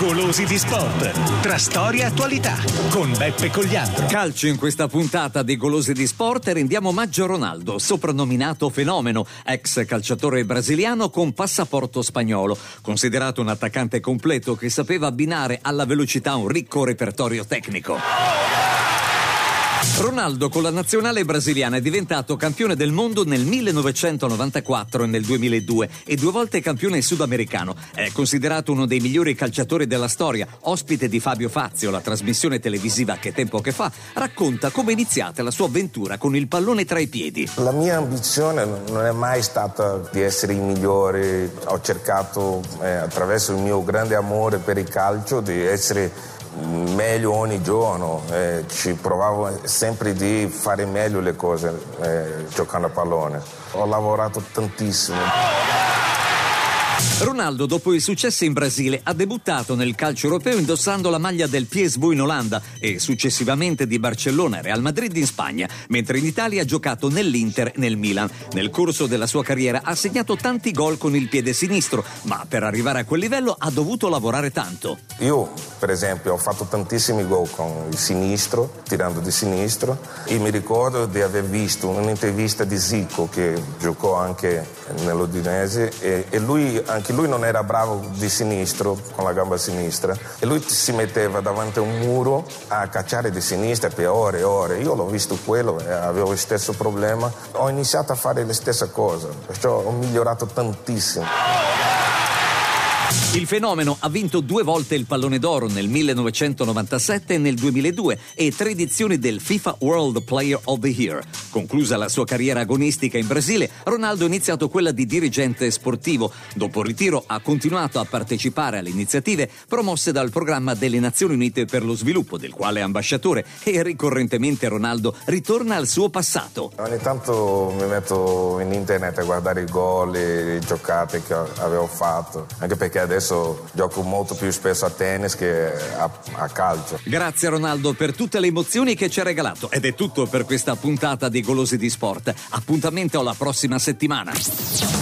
Golosi di Sport, tra storia e attualità, con Beppe Cogliandro. Calcio in questa puntata di Golosi di Sport e rendiamo omaggio a Ronaldo, soprannominato Fenomeno, ex calciatore brasiliano con passaporto spagnolo, considerato un attaccante completo che sapeva abbinare alla velocità un ricco repertorio tecnico. Ronaldo con la nazionale brasiliana è diventato campione del mondo nel 1994 e nel 2002 e 2 volte campione sudamericano. È considerato uno dei migliori calciatori della storia, ospite di Fabio Fazio, la trasmissione televisiva Che tempo che fa, racconta come è iniziata la sua avventura con il pallone tra i piedi. La mia ambizione non è mai stata di essere il migliore, ho cercato attraverso il mio grande amore per il calcio di essere meglio ogni giorno, ci provavo sempre di fare meglio le cose giocando a pallone. Ho lavorato tantissimo. Ronaldo, dopo il successo in Brasile, ha debuttato nel calcio europeo indossando la maglia del PSV in Olanda e successivamente di Barcellona e Real Madrid in Spagna, mentre in Italia ha giocato nell'Inter e nel Milan. Nel corso della sua carriera ha segnato tanti gol con il piede sinistro, ma per arrivare a quel livello ha dovuto lavorare tanto. Io, per esempio, ho fatto tantissimi gol con il sinistro, tirando di sinistro, e mi ricordo di aver visto un'intervista di Zico che giocò anche nell'Udinese e anche lui non era bravo di sinistro, con la gamba sinistra, e lui si metteva davanti a un muro a cacciare di sinistra per ore e ore. Io l'ho visto quello e avevo lo stesso problema. Ho iniziato a fare la stessa cosa, perciò ho migliorato tantissimo. Il Fenomeno ha vinto 2 volte il Pallone d'Oro nel 1997 e nel 2002 e 3 edizioni del FIFA World Player of the Year. Conclusa la sua carriera agonistica in Brasile, Ronaldo ha iniziato quella di dirigente sportivo. Dopo il ritiro ha continuato a partecipare alle iniziative promosse dal programma delle Nazioni Unite per lo Sviluppo, del quale è ambasciatore, e ricorrentemente Ronaldo ritorna al suo passato. Ogni tanto mi metto in internet a guardare i gol e le giocate che avevo fatto, anche perché adesso gioco molto più spesso a tennis che a calcio. Grazie a Ronaldo per tutte le emozioni che ci ha regalato. Ed è tutto per questa puntata di Golosi di Sport. Appuntamento alla prossima settimana.